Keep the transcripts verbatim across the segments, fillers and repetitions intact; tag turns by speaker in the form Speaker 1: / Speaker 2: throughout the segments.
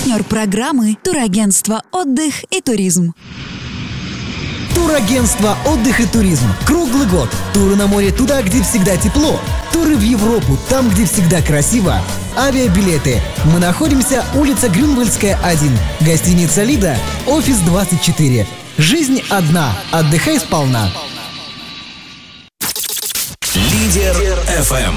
Speaker 1: Партнер программы «Турагентство «Отдых и туризм».
Speaker 2: Турагентство «Отдых и туризм». Круглый год. Туры на море туда, где всегда тепло. Туры в Европу, там, где всегда красиво. Авиабилеты. Мы находимся улица Грюнвальдская, один. Гостиница «Лида», офис двадцать четыре. Жизнь одна. Отдыхай сполна.
Speaker 3: Лидер эф эм.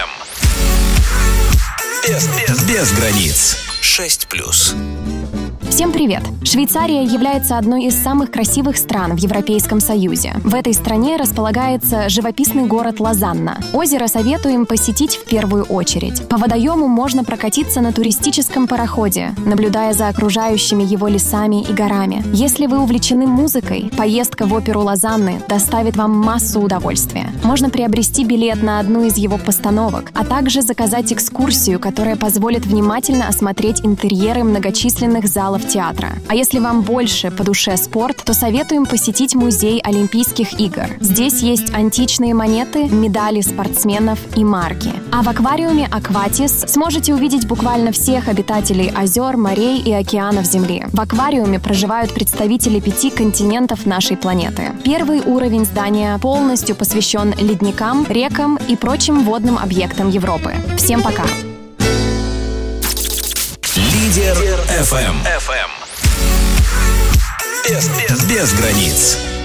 Speaker 3: Без, без, без границ. шесть плюс.
Speaker 4: Всем привет! Швейцария является одной из самых красивых стран в Европейском Союзе. В этой стране располагается живописный город Лозанна. Озеро советуем посетить в первую очередь. По водоему можно прокатиться на туристическом пароходе, наблюдая за окружающими его лесами и горами. Если вы увлечены музыкой, поездка в оперу Лозанны доставит вам массу удовольствия. Можно приобрести билет на одну из его постановок, а также заказать экскурсию, которая позволит внимательно осмотреть интерьеры многочисленных залов театра. А если вам больше по душе спорт, то советуем посетить музей Олимпийских игр. Здесь есть античные монеты, медали спортсменов и марки. А в аквариуме «Акватис» сможете увидеть буквально всех обитателей озер, морей и океанов Земли. В аквариуме проживают представители пяти континентов нашей планеты. Первый уровень здания полностью посвящен ледникам, рекам и прочим водным объектам Европы. Всем пока!
Speaker 3: Лидер эф эм. Без, без, без границ.